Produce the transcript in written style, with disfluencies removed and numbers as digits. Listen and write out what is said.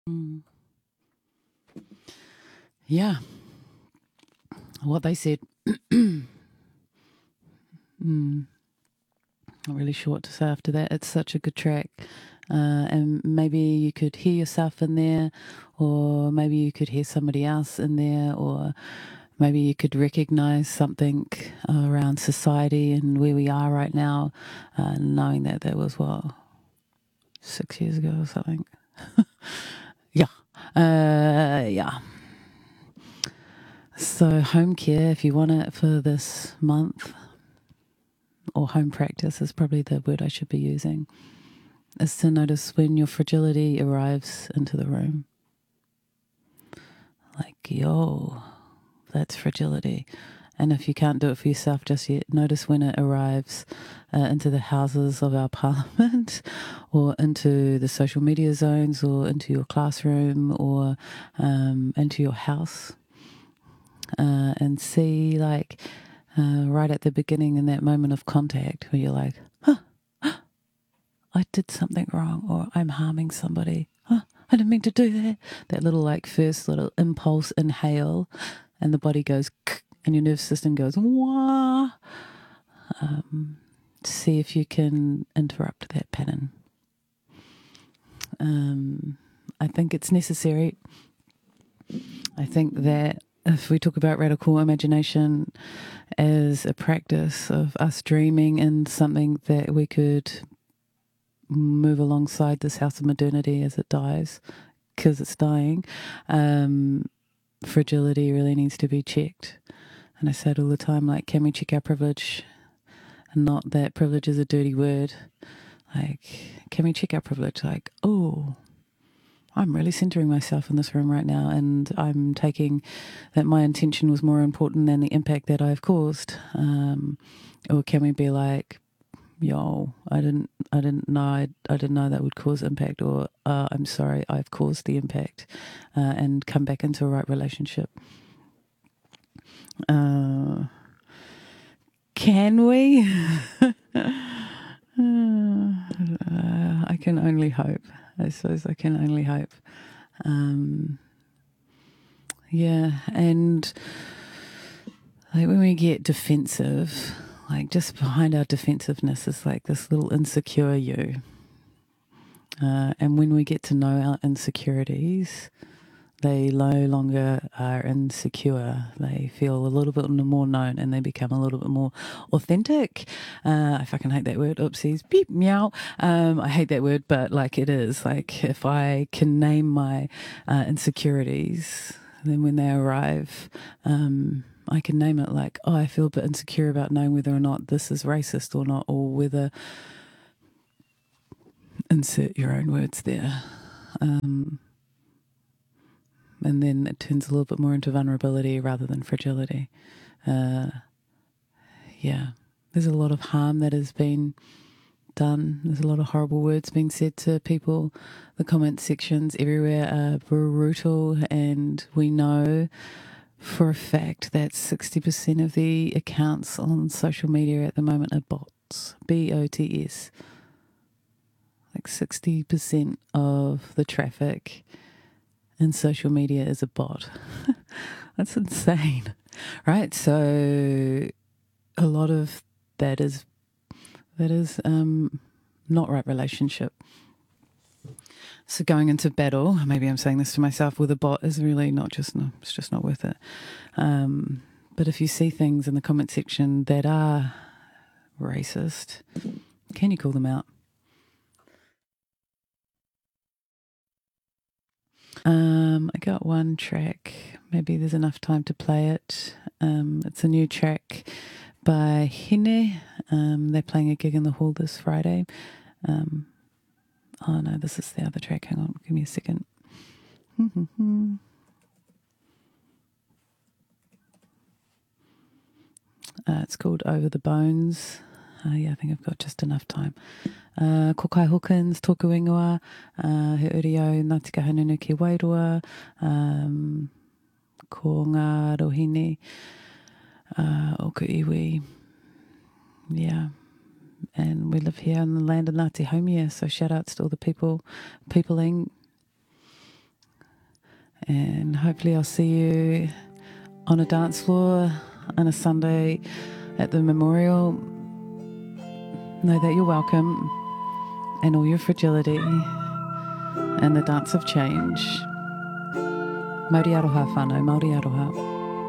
Mm. Yeah, what they said. Not really sure what to say after that. It's such a good track. And maybe you could hear yourself in there, or maybe you could hear somebody else in there, or maybe you could recognize something around society and where we are right now, knowing that that was, what, 6 years ago or something. Yeah. Yeah. So, home care, if you want it for this month, or home practice is probably the word I should be using, is to notice when your fragility arrives into the room. Like, yo, that's fragility. And if you can't do it for yourself just yet, notice when it arrives into the houses of our parliament, or into the social media zones, or into your classroom, or into your house. And see, like, right at the beginning, in that moment of contact where you're like, I did something wrong, or I'm harming somebody. I didn't mean to do that. That little, like, first little impulse inhale, and the body goes, and your nervous system goes, wah. See if you can interrupt that pattern. I think it's necessary. I think that if we talk about radical imagination as a practice of us dreaming in something that we could move alongside this house of modernity as it dies, because it's dying, fragility really needs to be checked. And I say it all the time, like, can we check our privilege? And not that privilege is a dirty word. Like, can we check our privilege? Like, oh, I'm really centering myself in this room right now, and I'm taking that my intention was more important than the impact that I've caused. Or can we be like, yo, I didn't know that would cause impact, or I'm sorry, I've caused the impact, and come back into a right relationship. Can we? I can only hope. I suppose I can only hope. Yeah, and like when we get defensive, like just behind our defensiveness is like this little insecure you. And when we get to know our insecurities, they no longer are insecure. They feel a little bit more known, and they become a little bit more authentic. I fucking hate that word. Oopsies. Beep, meow. I hate that word, but like it is. Like if I can name my insecurities, then when they arrive, I can name it like, oh, I feel a bit insecure about knowing whether or not this is racist or not, or whether, insert your own words there. And then it turns a little bit more into vulnerability rather than fragility. Yeah, there's a lot of harm that has been done. There's a lot of horrible words being said to people. The comment sections everywhere are brutal, and we know for a fact that 60% of the accounts on social media at the moment are bots. BOTS. Like 60% of the traffic in social media is a bot. That's insane, right? So a lot of that is not right relationship. So going into battle, maybe I'm saying this to myself, with a bot is really not just, no, it's just not worth it. But if you see things in the comment section that are racist, can you call them out? I got one track. Maybe there's enough time to play it. It's a new track by Hine. They're playing a gig in the hall this Friday. Oh no, this is the other track. Hang on, give me a second. It's called Over the Bones. Yeah, I think I've got just enough time. Ko Kai Hawkins, tōku ingoa, he uri au Ngāti Kahungunu ki Wairua, ko ngā rohine, o ku iwi. Yeah. And we live here in the land of Ngāti Haumia, so shout outs to all the peopling. And hopefully I'll see you on a dance floor on a Sunday at the memorial. Know that you're welcome, and all your fragility, and the dance of change. Mauri aroha whānau, Māori aroha.